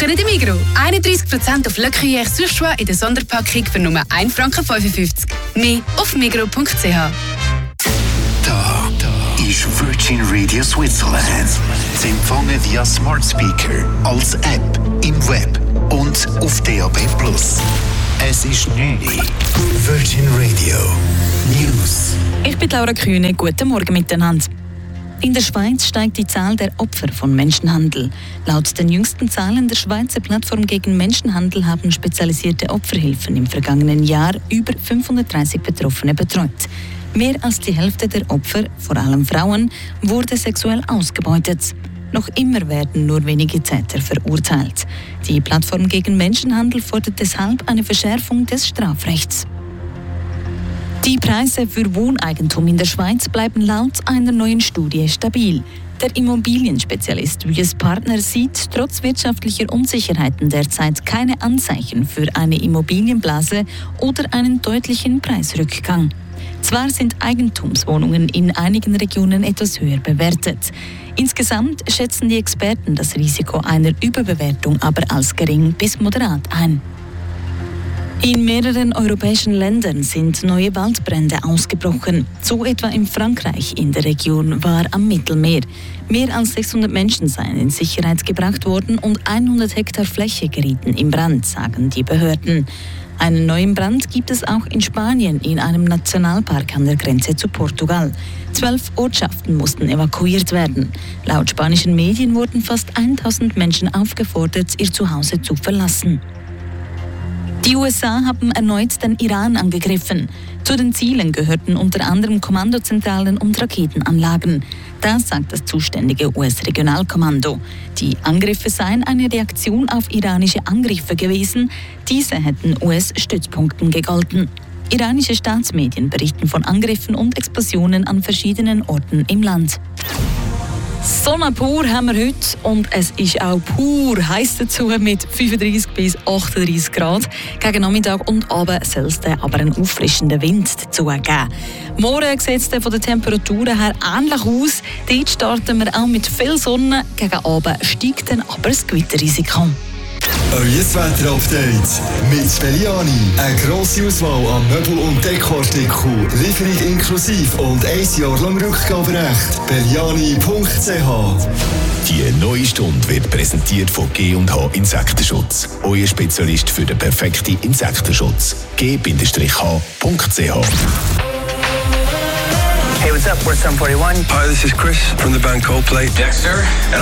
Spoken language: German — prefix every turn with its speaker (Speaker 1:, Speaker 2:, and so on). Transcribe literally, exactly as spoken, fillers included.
Speaker 1: Woche in der Migros. einunddreißig Prozent auf Le Gruyère Surchoix in der Sonderpackung für nur ein Franken fünfundfünfzig. Mehr auf migros punkt c h.
Speaker 2: Da, da ist Virgin Radio Switzerland. Sie empfangen via Smart Speaker, als App, im Web und auf D A B plus. Es ist neun Uhr. Virgin Radio News.
Speaker 3: Ich bin Laura Kühne. Guten Morgen miteinander. In der Schweiz steigt die Zahl der Opfer von Menschenhandel. Laut den jüngsten Zahlen der Schweizer Plattform gegen Menschenhandel haben spezialisierte Opferhilfen im vergangenen Jahr über fünfhundertdreißig Betroffene betreut. Mehr als die Hälfte der Opfer, vor allem Frauen, wurde sexuell ausgebeutet. Noch immer werden nur wenige Täter verurteilt. Die Plattform gegen Menschenhandel fordert deshalb eine Verschärfung des Strafrechts. Die Preise für Wohneigentum in der Schweiz bleiben laut einer neuen Studie stabil. Der Immobilienspezialist Julius Partner sieht trotz wirtschaftlicher Unsicherheiten derzeit keine Anzeichen für eine Immobilienblase oder einen deutlichen Preisrückgang. Zwar sind Eigentumswohnungen in einigen Regionen etwas höher bewertet. Insgesamt schätzen die Experten das Risiko einer Überbewertung aber als gering bis moderat ein. In mehreren europäischen Ländern sind neue Waldbrände ausgebrochen, so etwa in Frankreich in der Region Var am Mittelmeer. Mehr als sechshundert Menschen seien in Sicherheit gebracht worden und hundert Hektar Fläche gerieten in Brand, sagen die Behörden. Einen neuen Brand gibt es auch in Spanien in einem Nationalpark an der Grenze zu Portugal. Zwölf Ortschaften mussten evakuiert werden. Laut spanischen Medien wurden fast tausend Menschen aufgefordert, ihr Zuhause zu verlassen. Die U S A haben erneut den Iran angegriffen. Zu den Zielen gehörten unter anderem Kommandozentralen und Raketenanlagen. Das sagt das zuständige U S-Regionalkommando. Die Angriffe seien eine Reaktion auf iranische Angriffe gewesen. Diese hätten U S-Stützpunkten gegolten. Iranische Staatsmedien berichten von Angriffen und Explosionen an verschiedenen Orten im Land. Sonne pur haben wir heute und es ist auch pur heiß dazu mit fünfunddreißig bis achtunddreißig Grad. Gegen Nachmittag und Abend soll es aber einen auffrischenden Wind dazu geben. Morgen sieht es von den Temperaturen her ähnlich aus. Dort starten wir auch mit viel Sonne. Gegen Abend steigt dann aber das Gewitterrisiko.
Speaker 4: Euer Wetter-Update mit Belliani. Eine grosse Auswahl an Möbel- und Dekoartikeln. Lieferung inklusive und ein Jahr lang Rückgaberecht. Belliani punkt c h.
Speaker 2: Die neue Stunde wird präsentiert von G und H Insektenschutz. Euer Spezialist für den perfekten Insektenschutz. G H punkt c h.
Speaker 5: Hey, what's up? We're Sum forty-one.
Speaker 6: Hi, this is Chris from the band Coldplay.
Speaker 5: Dexter.
Speaker 6: And